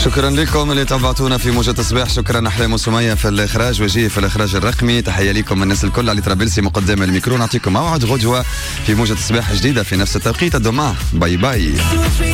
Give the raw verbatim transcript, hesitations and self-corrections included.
شكرا لكم اللي تابعتونا في موجة الصباح. شكرا أحلام وسمية في الإخراج، وجيه في الإخراج الرقمي. تحية لكم من الناس الكل. علي طرابلسي مقدم الميكرو. نعطيكم موعد غدوة في موجة الصباح جديدة في نفس التوقيت. الدماء باي باي.